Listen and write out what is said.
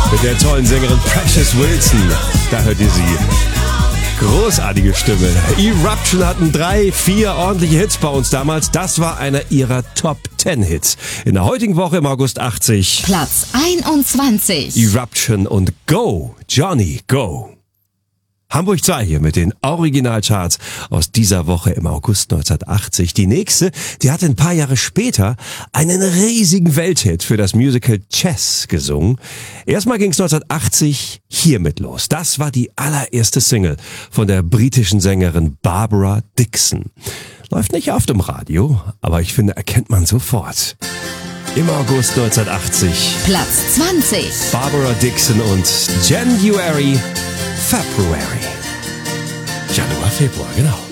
Mit der tollen Sängerin Precious Wilson. Da hört ihr sie. Großartige Stimme. Eruption hatten 3, 4 ordentliche Hits bei uns damals. Das war einer ihrer Top 10 Hits. In der heutigen Woche im August 80. Platz 21. Eruption und Go, Johnny, Go. Hamburg 2 hier mit den Originalcharts aus dieser Woche im August 1980. Die nächste, die hatte ein paar Jahre später einen riesigen Welthit für das Musical Chess gesungen. Erstmal ging es 1980 hiermit los. Das war die allererste Single von der britischen Sängerin Barbara Dickson. Läuft nicht oft im Radio, aber ich finde, erkennt man sofort. Im August 1980. Platz 20. Barbara Dickson und January, February. Januar, Februar, genau.